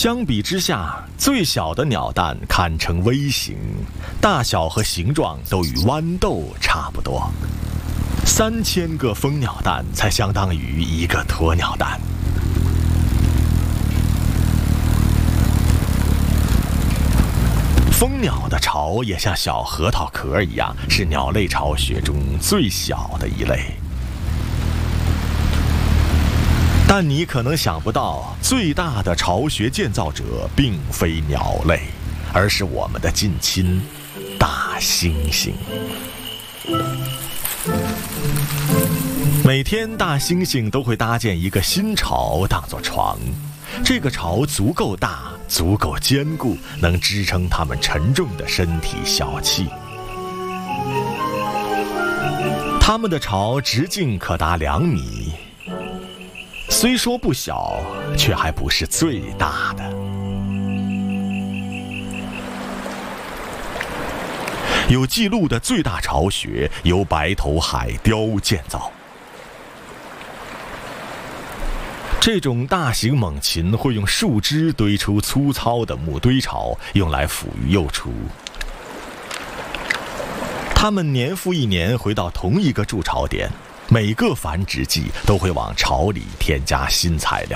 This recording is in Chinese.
相比之下，最小的鸟蛋堪称微型，大小和形状都与豌豆差不多。3000个蜂鸟蛋才相当于一个鸵鸟蛋。蜂鸟的巢也像小核桃壳一样，是鸟类巢穴中最小的一类。但你可能想不到，最大的巢穴建造者并非鸟类，而是我们的近亲——大猩猩。每天，大猩猩都会搭建一个新巢当作床，这个巢足够大，足够坚固，能支撑它们沉重的身体小气。它们的巢直径可达2米。虽说不小，却还不是最大的。有记录的最大巢穴由白头海雕建造。这种大型猛禽会用树枝堆出粗糙的木堆巢，用来抚育幼雏。它们年复一年回到同一个筑巢点。每个繁殖季都会往巢里添加新材料。